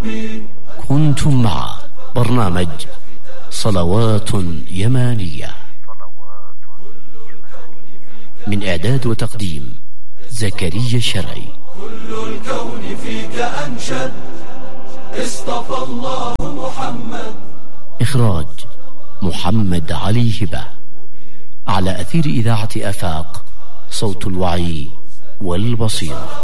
كنتم مع برنامج صلوات يمانية من إعداد وتقديم زكريا الشرعي. كل الكون فيك أنشد، اصطفى الله محمد. إخراج محمد علي هبة، على أثير إذاعة آفاق، صوت الوعي والبصيرة.